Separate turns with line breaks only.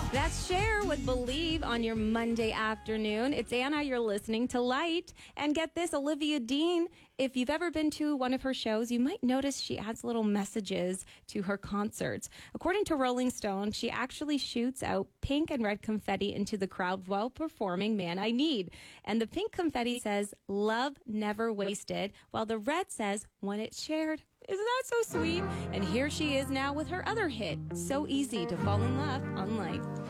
That's Cher with Believe on your Monday afternoon. It's Anna. You're listening to Light. And get this, Olivia Dean, if you've ever been to one of her shows, you might notice she adds little messages to her concerts. According to Rolling Stone, she actually shoots out pink and red confetti into the crowd while performing Man I Need. And the pink confetti says, love never wasted, while the red says, when it's shared. Isn't that so sweet? And here she is now with her other hit, So Easy to Fall in Love on Light.